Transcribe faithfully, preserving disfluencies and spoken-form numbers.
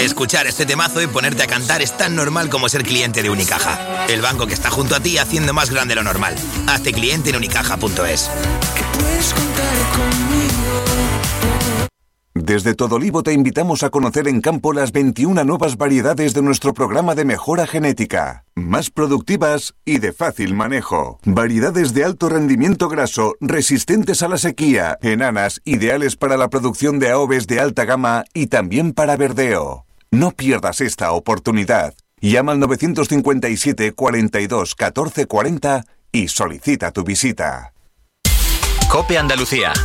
Escuchar este temazo y ponerte a cantar es tan normal como ser cliente de Unicaja. El banco que está junto a ti haciendo más grande lo normal. Hazte cliente en unicaja punto es. Desde Todolivo te invitamos a conocer en campo las veintiuna nuevas variedades de nuestro programa de mejora genética. Más productivas y de fácil manejo. Variedades de alto rendimiento graso, resistentes a la sequía, enanas, ideales para la producción de aves de alta gama y también para verdeo. No pierdas esta oportunidad. Llama al nueve cinco siete, cuarenta y dos, catorce cuarenta y solicita tu visita. COPE Andalucía.